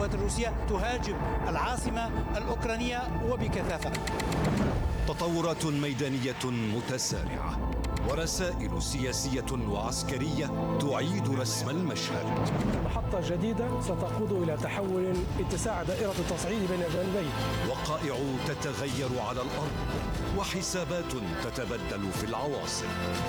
القوات الروسية تهاجم العاصمة الأوكرانية وبكثافة. تطورات ميدانية متسارعة ورسائل سياسية وعسكرية تعيد رسم المشهد. محطة جديدة ستقود إلى تحول اتساع دائرة التصعيد بين الجانبين. وقائع تتغير على الأرض وحسابات تتبدل في العواصم.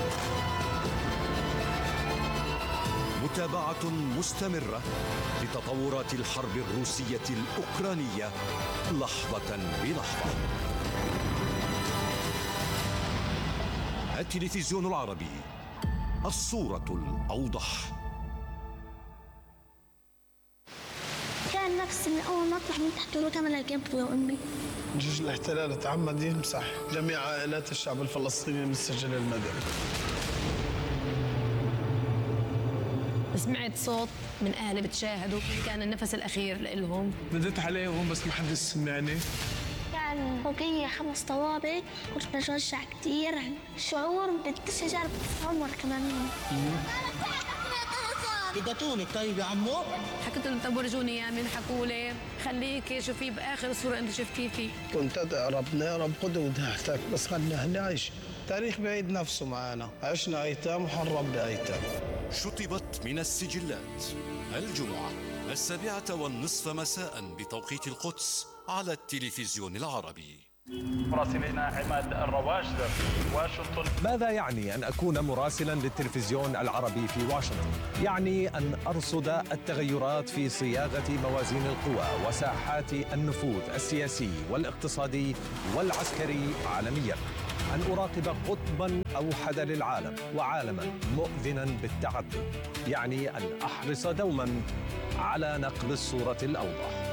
متابعة مستمرة لتطورات الحرب الروسية الأوكرانية لحظة بلحظة. التلفزيون العربي، الصورة الأوضح. كان نفسي من أول ما أطلع من تحت الركام لقيت يا أمي. جيش الاحتلال تعمد يمسح جميع عائلات الشعب الفلسطيني من السجل المدني. سمعت صوت من أهلي بتشاهدوا، كان النفس الأخير لإلهم. نديت عليهم بس ما حد سمعني. كان فوقي 5 طوابق، كنت بتوجع كثير. شعور بالشجر بتتعمر كمان. لقطوني طيب يا عمو؟ حكيت لهم طب ورجوني اياه، من حكوا لي خليكي شوفي باخر الصوره انت شفتيه فيه. كنت ادعي ربنا يا رب خذ ودهتك بس خلينا نعيش. تاريخ بعيد نفسه معنا، عشنا ايتام وحنربي بايتام. شطبت من السجلات الجمعة 7:30 مساء بتوقيت القدس على التلفزيون العربي. مراسلنا عماد الرواشدة، واشنطن. ماذا يعني أن أكون مراسلاً للتلفزيون العربي في واشنطن؟ يعني أن أرصد التغيرات في صياغة موازين القوى وساحات النفوذ السياسي والاقتصادي والعسكري عالمياً. أن أراقب قطباً أوحد للعالم وعالماً مؤذناً بالتعدد. يعني أن أحرص دوماً على نقل الصورة الأوضح.